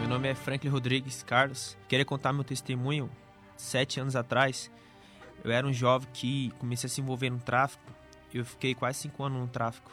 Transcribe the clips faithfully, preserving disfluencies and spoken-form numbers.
Meu nome é Franklin Rodrigues Carlos. Queria contar meu testemunho. Sete anos atrás, eu era um jovem que comecei a se envolver no tráfico. Eu fiquei quase cinco anos no tráfico.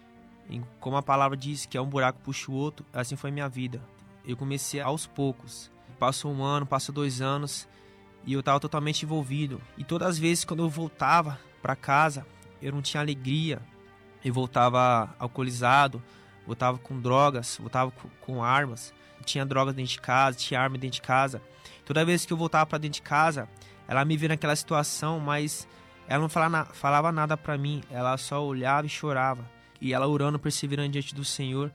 E como a palavra diz que é um buraco puxa o outro, assim foi minha vida. Eu comecei aos poucos. Passou um ano, passou dois anos e eu estava totalmente envolvido. E todas as vezes quando eu voltava para casa, eu não tinha alegria. Eu voltava alcoolizado, voltava com drogas, voltava com, com armas. Tinha drogas dentro de casa, tinha arma dentro de casa. Toda vez que eu voltava para dentro de casa, ela me via naquela situação, mas ela não falava, na, falava nada para mim. Ela só olhava e chorava. E ela orando, perseverando diante do Senhor.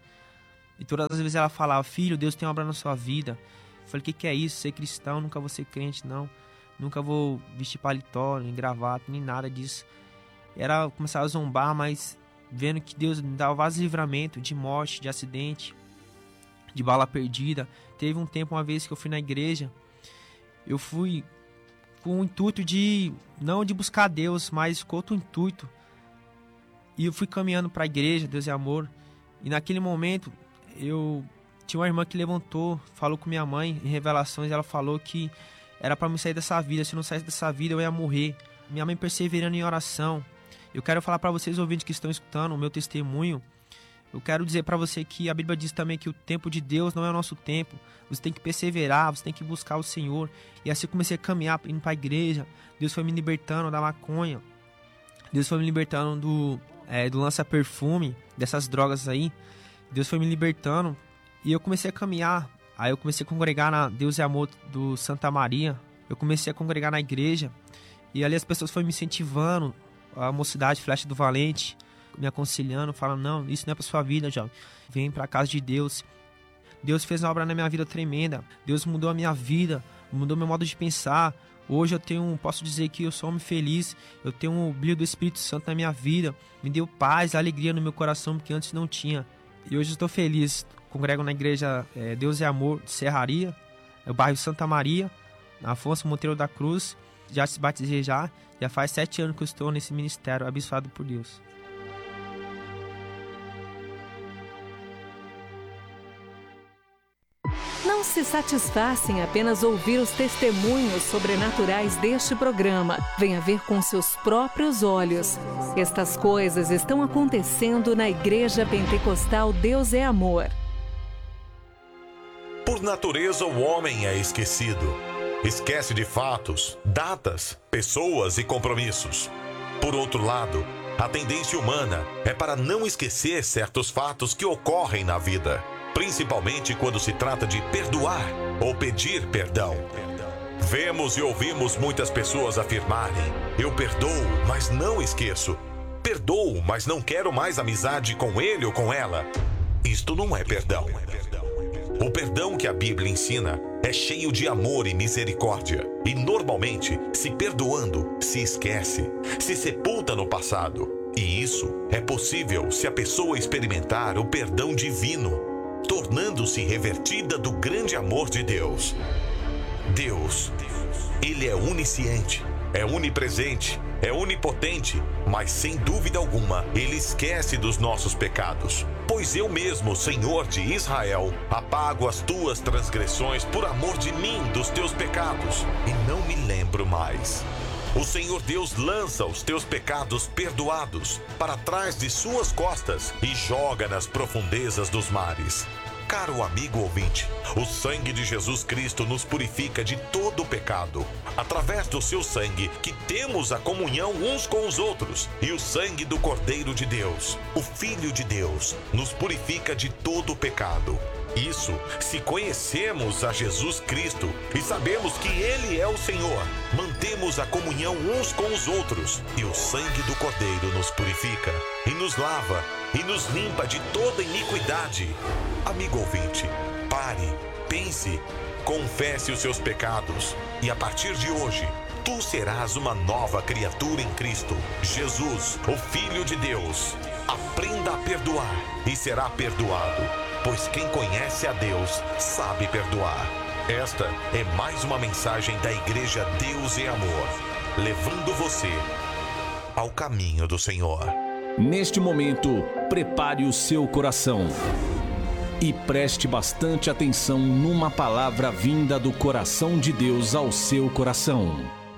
E todas as vezes ela falava: filho, Deus tem uma obra na sua vida. Eu falei: o que, que é isso? Ser cristão? Nunca vou ser crente, não. Nunca vou vestir paletó, nem gravata, nem nada disso. Era começar a zombar, mas vendo que Deus me dava vários livramentos de morte, de acidente, de bala perdida. Teve um tempo, uma vez que eu fui na igreja, eu fui com o intuito de, não de buscar Deus, mas com outro intuito. E eu fui caminhando para a igreja, Deus é amor. E naquele momento, eu tinha uma irmã que levantou, falou com minha mãe em revelações. Ela falou que era para me sair dessa vida. Se eu não saísse dessa vida, eu ia morrer. Minha mãe perseverando em oração. Eu quero falar para vocês, ouvintes que estão escutando o meu testemunho. Eu quero dizer para você que a Bíblia diz também que o tempo de Deus não é o nosso tempo. Você tem que perseverar, você tem que buscar o Senhor. E assim eu comecei a caminhar, indo para a igreja. Deus foi me libertando da maconha. Deus foi me libertando do, é, do lança-perfume, dessas drogas aí. Deus foi me libertando. E eu comecei a caminhar. Aí eu comecei a congregar na Deus é Amor do Santa Maria. Eu comecei a congregar na igreja. E ali as pessoas foram me incentivando. A mocidade, Flecha do Valente, me aconselhando, falando: não, isso não é pra sua vida, jovem. Vem pra casa de Deus. Deus fez uma obra na minha vida tremenda. Deus mudou a minha vida, mudou meu modo de pensar. Hoje eu tenho, posso dizer que eu sou um homem feliz. Eu tenho um brilho do Espírito Santo na minha vida. Me deu paz, alegria no meu coração, que antes não tinha. E hoje eu estou feliz. Congrego na igreja é, Deus é Amor de Serraria, é o bairro Santa Maria, na Afonso Monteiro da Cruz. Já se batizei já. Já faz sete anos que eu estou nesse ministério, abençoado por Deus. Não se satisfaça em apenas ouvir os testemunhos sobrenaturais deste programa. Venha ver com seus próprios olhos. Estas coisas estão acontecendo na Igreja Pentecostal Deus é Amor. Por natureza, o homem é esquecido. Esquece de fatos, datas, pessoas e compromissos. Por outro lado, a tendência humana é para não esquecer certos fatos que ocorrem na vida, principalmente quando se trata de perdoar ou pedir perdão. Vemos e ouvimos muitas pessoas afirmarem: eu perdoo, mas não esqueço. Perdoo, mas não quero mais amizade com ele ou com ela. Isto não é perdão. O perdão que a Bíblia ensina é cheio de amor e misericórdia. E normalmente, se perdoando, se esquece, se sepulta no passado. E isso é possível se a pessoa experimentar o perdão divino, tornando-se revertida do grande amor de Deus. Deus, Ele é onisciente, é onipresente, é onipotente, mas sem dúvida alguma, Ele esquece dos nossos pecados. Pois eu mesmo, Senhor de Israel, apago as tuas transgressões por amor de mim, dos teus pecados, e não me lembro mais. O Senhor Deus lança os teus pecados perdoados para trás de suas costas e joga nas profundezas dos mares. Caro amigo ouvinte, o sangue de Jesus Cristo nos purifica de todo o pecado. Através do seu sangue que temos a comunhão uns com os outros, e o sangue do Cordeiro de Deus, o Filho de Deus, nos purifica de todo o pecado. Isso se conhecemos a Jesus Cristo e sabemos que Ele é o Senhor. Mantemos a comunhão uns com os outros, e o sangue do Cordeiro nos purifica e nos lava e nos limpa de toda iniquidade. Amigo ouvinte, pare, pense, confesse os seus pecados, e a partir de hoje, tu serás uma nova criatura em Cristo Jesus, o Filho de Deus. Aprenda a perdoar e será perdoado, pois quem conhece a Deus sabe perdoar. Esta é mais uma mensagem da Igreja Deus é Amor, levando você ao caminho do Senhor. Neste momento, prepare o seu coração e preste bastante atenção numa palavra vinda do coração de Deus ao seu coração.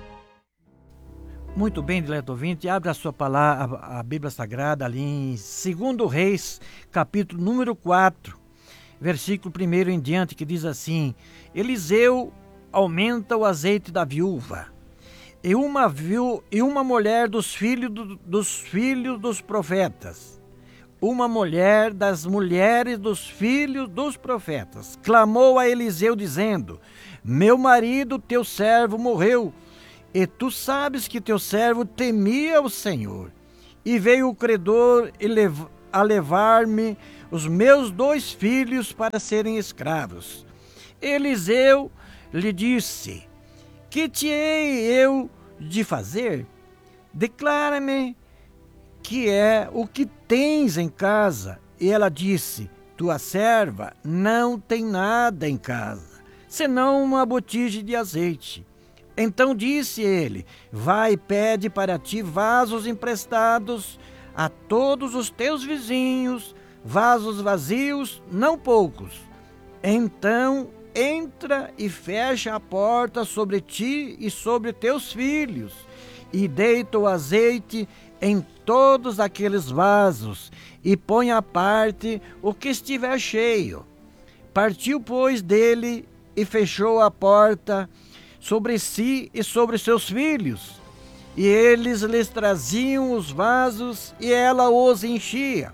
Muito bem, dileto ouvinte, abre a sua palavra, a Bíblia Sagrada, ali em Segundo Reis, capítulo número quatro, versículo primeiro em diante, que diz assim: Eliseu aumenta o azeite da viúva, e uma, viu, e uma mulher dos filhos, do, dos filhos dos profetas, uma mulher das mulheres dos filhos dos profetas, clamou a Eliseu dizendo: Meu marido, teu servo, morreu, e tu sabes que teu servo temia o Senhor. E veio o credor a levar-me os meus dois filhos para serem escravos. Eliseu lhe disse: Que te hei eu de fazer? Declara-me que é o que tens em casa. E ela disse: Tua serva não tem nada em casa, senão uma botija de azeite. Então disse ele: Vai e pede para ti vasos emprestados a todos os teus vizinhos, vasos vazios, não poucos. Então entra e fecha a porta sobre ti e sobre teus filhos, e deita o azeite em todos aqueles vasos, e põe à parte o que estiver cheio. Partiu, pois, dele e fechou a porta sobre si e sobre seus filhos, e eles lhes traziam os vasos, e ela os enchia.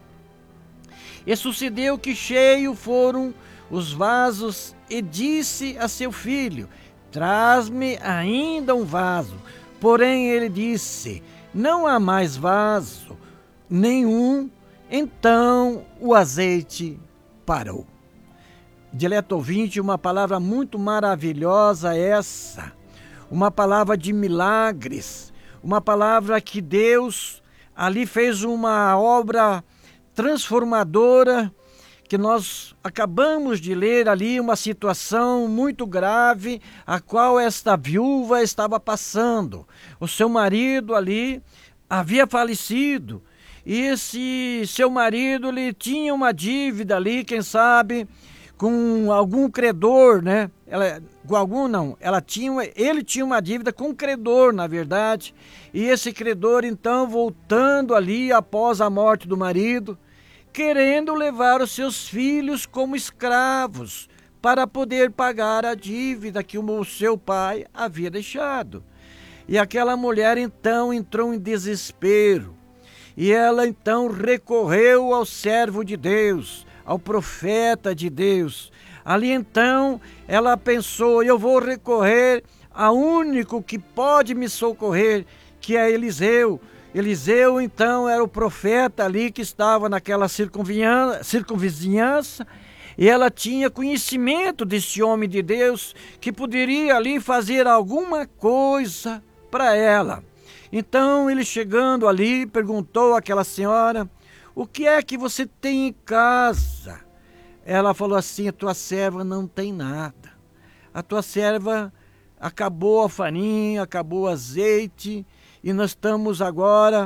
E sucedeu que cheio foram os vasos, e disse a seu filho: Traz-me ainda um vaso. Porém ele disse: Não há mais vaso nenhum. Então o azeite parou. Dileto ouvinte, uma palavra muito maravilhosa essa, uma palavra de milagres, uma palavra que Deus ali fez uma obra transformadora, que nós acabamos de ler ali, uma situação muito grave, a qual esta viúva estava passando. O seu marido ali havia falecido, e esse seu marido ele tinha uma dívida ali, quem sabe, com algum credor, né? Ela, com algum não, ela tinha, ele tinha uma dívida com um credor, na verdade, e esse credor então voltando ali após a morte do marido, querendo levar os seus filhos como escravos para poder pagar a dívida que o seu pai havia deixado. E aquela mulher então entrou em desespero, e ela então recorreu ao servo de Deus, ao profeta de Deus. Ali então ela pensou: eu vou recorrer ao único que pode me socorrer, que é Eliseu. Eliseu então era o profeta ali que estava naquela circunvizinhança, e ela tinha conhecimento desse homem de Deus que poderia ali fazer alguma coisa para ela. Então ele, chegando ali, perguntou àquela senhora: o que é que você tem em casa? Ela falou assim: a tua serva não tem nada. A tua serva acabou a farinha, acabou o azeite, e nós estamos agora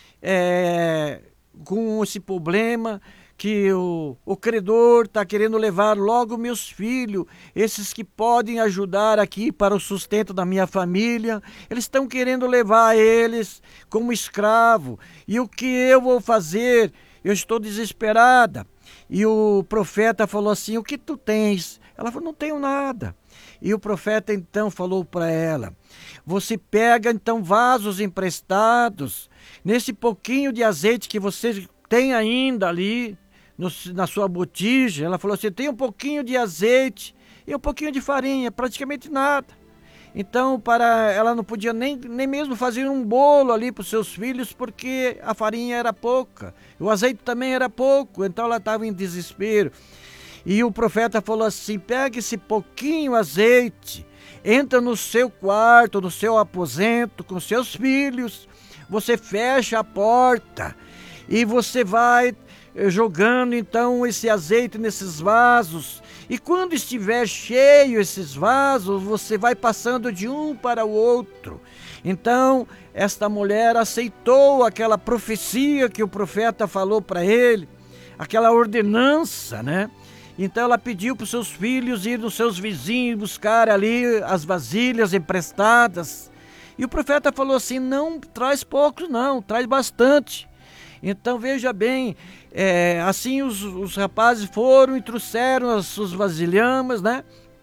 é, com esse problema que o, o credor está querendo levar logo meus filhos, esses que podem ajudar aqui para o sustento da minha família, eles estão querendo levar eles como escravo. E o que eu vou fazer? Eu estou desesperada. E o profeta falou assim: o que tu tens? Ela falou: não tenho nada. E o profeta então falou para ela: você pega então vasos emprestados, nesse pouquinho de azeite que você tem ainda ali no, na sua botija. Ela falou assim: tem um pouquinho de azeite e um pouquinho de farinha, praticamente nada. Então para ela não podia nem, nem mesmo fazer um bolo ali para os seus filhos, porque a farinha era pouca, o azeite também era pouco, então ela estava em desespero. E o profeta falou assim: pega esse pouquinho azeite, entra no seu quarto, no seu aposento com seus filhos, você fecha a porta e você vai jogando então esse azeite nesses vasos, e quando estiver cheio esses vasos, você vai passando de um para o outro. Então esta mulher aceitou aquela profecia que o profeta falou para ele, aquela ordenança, né? Então ela pediu para os seus filhos ir nos seus vizinhos buscar ali as vasilhas emprestadas. E o profeta falou assim, não traz poucos não, traz bastante. Então veja bem, é, assim os, os rapazes foram e trouxeram as suas vasilhamas, né?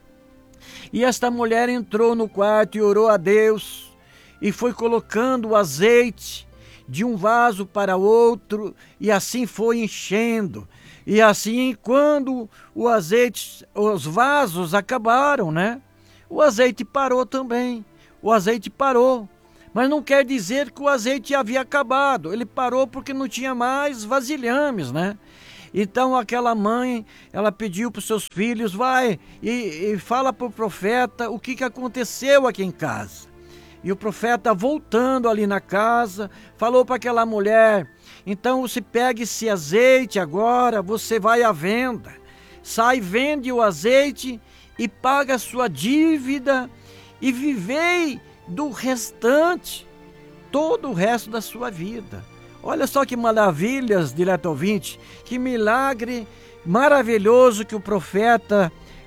E esta mulher entrou no quarto e orou a Deus e foi colocando o azeite de um vaso para outro e assim foi enchendo. E assim, quando o azeite, os vasos acabaram, né? O azeite parou também. O azeite parou. Mas não quer dizer que o azeite havia acabado. Ele parou porque não tinha mais vasilhames, né? Então aquela mãe, ela pediu para os seus filhos, vai e, e fala para o profeta o que, que aconteceu aqui em casa. E o profeta, voltando ali na casa, falou para aquela mulher, então você pega esse azeite agora, você vai à venda, sai, vende o azeite e paga a sua dívida e vivei do restante, todo o resto da sua vida. Olha só que maravilhas, direto ouvinte, que milagre maravilhoso que o profeta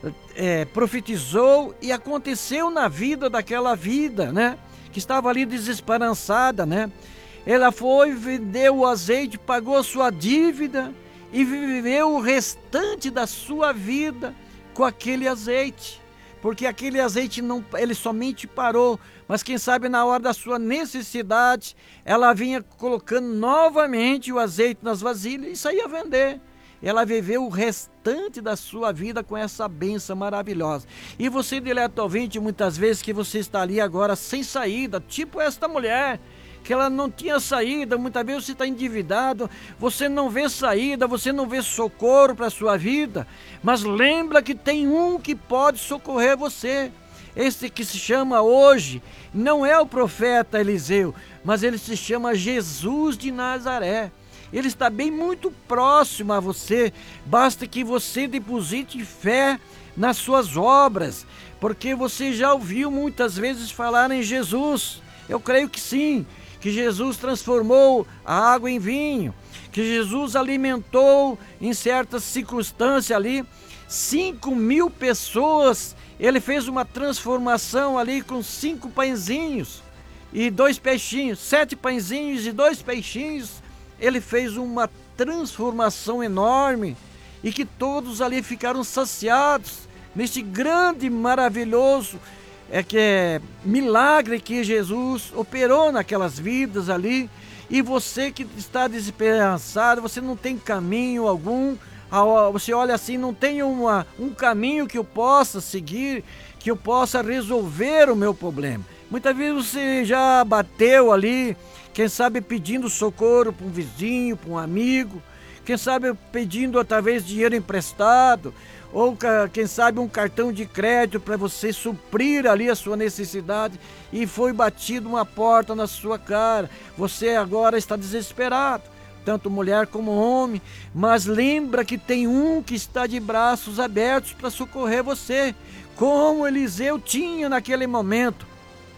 é, profetizou e aconteceu na vida daquela vida, né? Que estava ali desesperançada, né? Ela foi, vendeu o azeite, pagou a sua dívida e viveu o restante da sua vida com aquele azeite. Porque aquele azeite, não, ele somente parou, mas quem sabe na hora da sua necessidade, ela vinha colocando novamente o azeite nas vasilhas e saía vender. Ela viveu o restante da sua vida com essa bênção maravilhosa. E você, dileto ouvinte, muitas vezes que você está ali agora sem saída, tipo esta mulher, que ela não tinha saída, muitas vezes você está endividado, você não vê saída, você não vê socorro para a sua vida, mas lembra que tem um que pode socorrer você. Esse que se chama hoje, não é o profeta Eliseu, mas ele se chama Jesus de Nazaré. Ele está bem muito próximo a você, basta que você deposite fé nas suas obras, porque você já ouviu muitas vezes falar em Jesus. Eu creio que sim, que Jesus transformou a água em vinho, que Jesus alimentou em certas circunstâncias ali, cinco mil pessoas, ele fez uma transformação ali com cinco pãezinhos e dois peixinhos, sete pãezinhos e dois peixinhos, ele fez uma transformação enorme e que todos ali ficaram saciados neste grande, maravilhoso é que é milagre que Jesus operou naquelas vidas ali. E você que está desesperançado, você não tem caminho algum, você olha assim, não tem uma, um caminho que eu possa seguir, que eu possa resolver o meu problema. Muitas vezes você já bateu ali, quem sabe pedindo socorro para um vizinho, para um amigo, quem sabe pedindo talvez dinheiro emprestado, ou quem sabe um cartão de crédito para você suprir ali a sua necessidade e foi batido uma porta na sua cara. Você agora está desesperado, tanto mulher como homem, mas lembra que tem um que está de braços abertos para socorrer você, como Eliseu tinha naquele momento.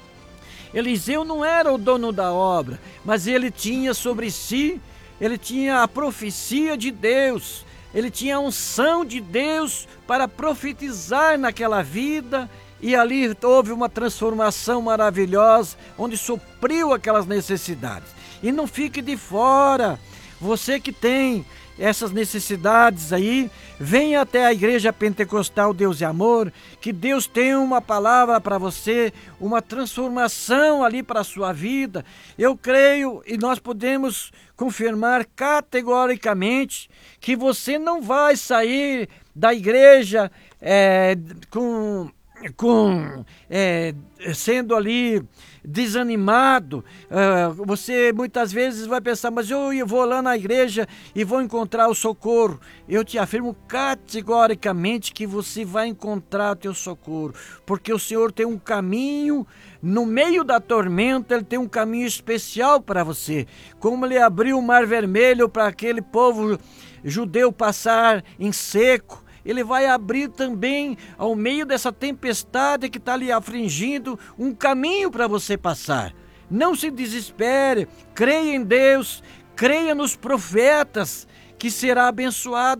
Eliseu não era o dono da obra, mas ele tinha sobre si, ele tinha a profecia de Deus, ele tinha a unção de Deus para profetizar naquela vida, e ali houve uma transformação maravilhosa, onde supriu aquelas necessidades. E não fique de fora, você que tem essas necessidades aí, venha até a Igreja Pentecostal Deus e Amor, que Deus tem uma palavra para você, uma transformação ali para a sua vida. Eu creio e nós podemos confirmar categoricamente que você não vai sair da igreja é, com... com é, sendo ali desanimado. Uh, você muitas vezes vai pensar, mas eu vou lá na igreja e vou encontrar o socorro. Eu te afirmo categoricamente que você vai encontrar o teu socorro, porque o Senhor tem um caminho no meio da tormenta, ele tem um caminho especial para você, como ele abriu o Mar Vermelho para aquele povo judeu passar em seco. Ele vai abrir também, ao meio dessa tempestade que está lhe afligindo, um caminho para você passar. Não se desespere, creia em Deus, creia nos profetas, que será abençoado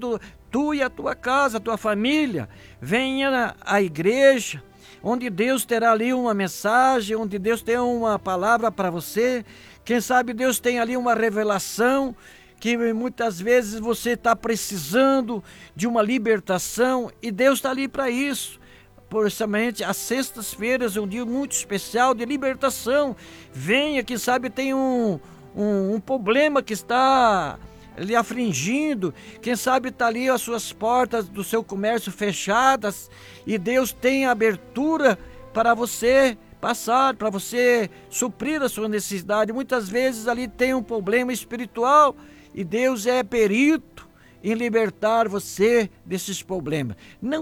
tu e a tua casa, a tua família. Venha à igreja, onde Deus terá ali uma mensagem, onde Deus tem uma palavra para você. Quem sabe Deus tem ali uma revelação, que muitas vezes você está precisando de uma libertação, e Deus está ali para isso. Principalmente as sextas-feiras é um dia muito especial de libertação. Venha, quem sabe tem um, um, um problema que está lhe afligindo, quem sabe está ali as suas portas do seu comércio fechadas, e Deus tem abertura para você passar, para você suprir a sua necessidade. Muitas vezes ali tem um problema espiritual, e Deus é perito em libertar você desses problemas. Não